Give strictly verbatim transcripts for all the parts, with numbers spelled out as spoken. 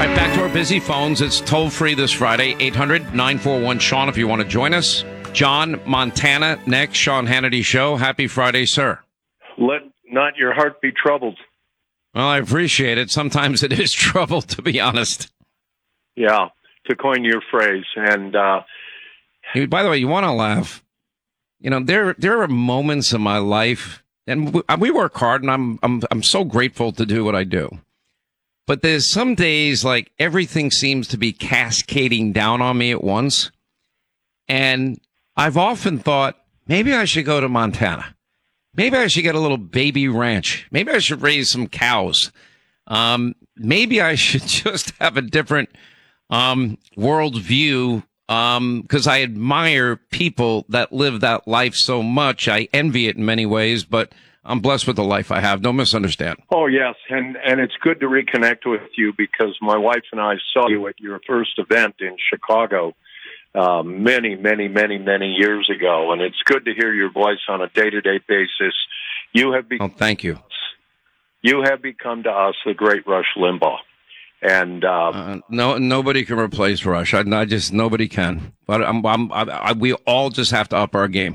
right, back to our busy phones. It's toll-free this Friday, eight hundred nine four one Sean if you want to join us. John, Montana, next, Sean Hannity Show. Happy Friday, sir. Let not your heart be troubled. Well, I appreciate it. Sometimes it is trouble, to be honest. Yeah, to coin your phrase. And uh, by the way, you want to laugh. You know, there there are moments in my life, and we work hard, and I'm I'm I'm so grateful to do what I do. But there's some days like everything seems to be cascading down on me at once. And I've often thought, maybe I should go to Montana. Maybe I should get a little baby ranch. Maybe I should raise some cows. Um, maybe I should just have a different um, worldview um, because I admire people that live that life so much. I envy it in many ways, but I'm blessed with the life I have. Don't misunderstand. Oh, yes, and, and it's good to reconnect with you because my wife and I saw you at your first event in Chicago uh, many, many, many, many years ago, and it's good to hear your voice on a day-to-day basis. You have become, oh, thank you. You have become to us the great Rush Limbaugh. And uh, uh, no, nobody can replace Rush. I, I just nobody can. But I'm, I'm, I, I, we all just have to up our game.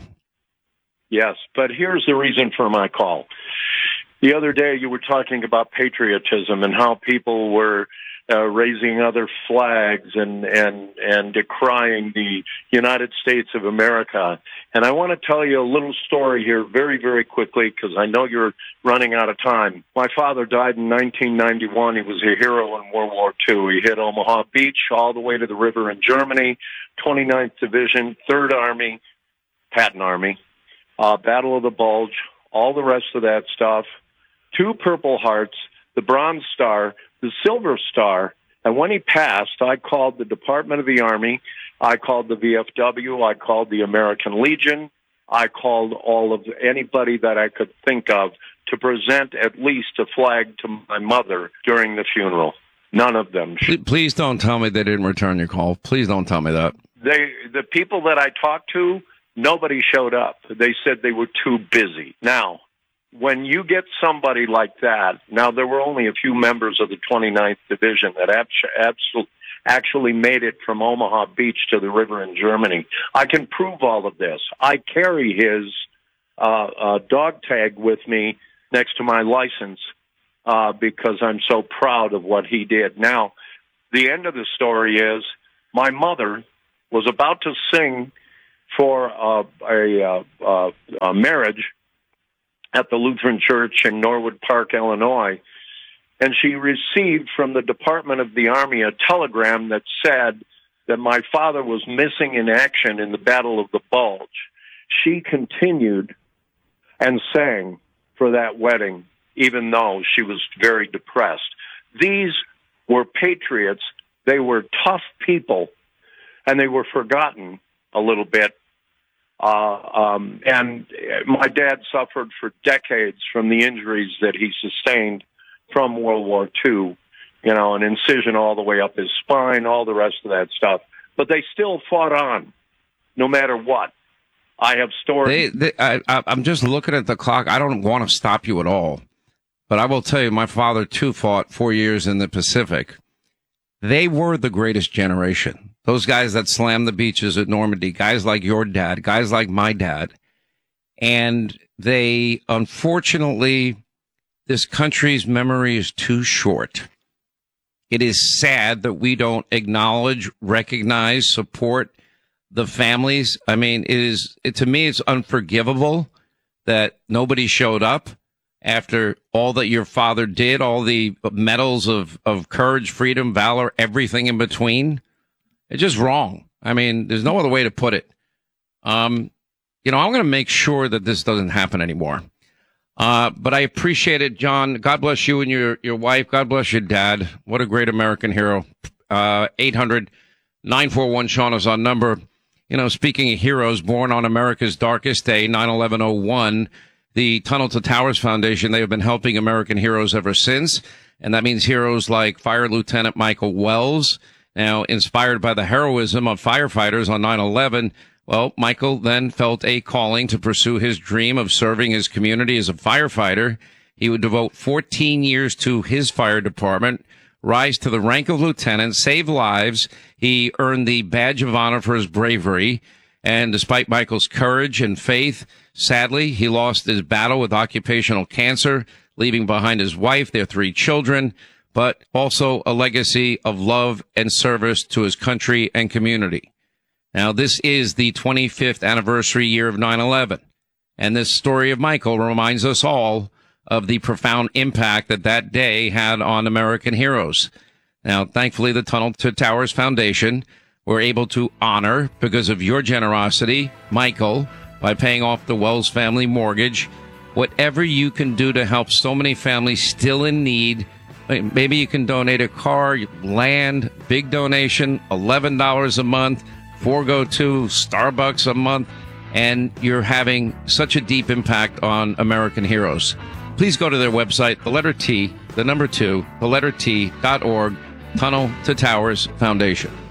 Yes, but here's the reason for my call. The other day you were talking about patriotism and how people were uh, raising other flags and, and, and decrying the United States of America. And I want to tell you a little story here very, very quickly because I know you're running out of time. My father died in nineteen ninety-one. He was a hero in World War Two. He hit Omaha Beach all the way to the river in Germany, twenty-ninth Division, third Army, Patton Army. Uh, Battle of the Bulge, all the rest of that stuff, two Purple Hearts, the Bronze Star, the Silver Star, and when he passed, I called the Department of the Army, I called the V F W, I called the American Legion, I called all of anybody that I could think of to present at least a flag to my mother during the funeral. None of them. Please, please don't tell me they didn't return your call. Please don't tell me that. They, the people that I talked to, nobody showed up. They said they were too busy. Now, when you get somebody like that, now there were only a few members of the twenty-ninth Division that abso- actually made it from Omaha Beach to the river in Germany. I can prove all of this. I carry his uh, uh, dog tag with me next to my license uh, because I'm so proud of what he did. Now, the end of the story is my mother was about to sing for uh, a, uh, uh, a marriage at the Lutheran Church in Norwood Park, Illinois, and she received from the Department of the Army a telegram that said that my father was missing in action in the Battle of the Bulge. She continued and sang for that wedding, even though she was very depressed. These were patriots. They were tough people, and they were forgotten a little bit. Uh, um, and my dad suffered for decades from the injuries that he sustained from World War Two, you know, an incision all the way up his spine, all the rest of that stuff. But they still fought on, no matter what. I have stories. They, they, I, I, I'm just looking at the clock. I don't want to stop you at all. But I will tell you, my father, too, fought four years in the Pacific. They were the greatest generation. Those guys that slammed the beaches at Normandy, guys like your dad, guys like my dad. And they, unfortunately, this country's memory is too short. It is sad that we don't acknowledge, recognize, support the families. I mean, it is, it, to me, it's unforgivable that nobody showed up after all that your father did, all the medals of, of courage, freedom, valor, everything in between. It's just wrong. I mean, there's no other way to put it. Um, you know, I'm going to make sure that this doesn't happen anymore. Uh, but I appreciate it, John. God bless you and your, your wife. God bless your dad. What a great American hero. Uh, eight hundred nine four one Sean is our number. You know, speaking of heroes born on America's darkest day, nine eleven oh one, the Tunnel to Towers Foundation, they have been helping American heroes ever since. And that means heroes like Fire Lieutenant Michael Wells. Now, inspired by the heroism of firefighters on nine eleven, well, Michael then felt a calling to pursue his dream of serving his community as a firefighter. He would devote fourteen years to his fire department, rise to the rank of lieutenant, save lives. He earned the Badge of Honor for his bravery. And despite Michael's courage and faith, sadly, he lost his battle with occupational cancer, leaving behind his wife, their three children, but also a legacy of love and service to his country and community. Now, this is the twenty-fifth anniversary year of nine eleven, and this story of Michael reminds us all of the profound impact that that day had on American heroes. Now, thankfully, the Tunnel to Towers Foundation were able to honor, because of your generosity, Michael, by paying off the Wells family mortgage. Whatever you can do to help so many families still in need. Maybe you can donate a car, land, big donation, eleven dollars a month, forego to Starbucks a month, and you're having such a deep impact on American heroes. Please go to their website, the letter T, the number two, the letter T dot org, Tunnel to Towers Foundation.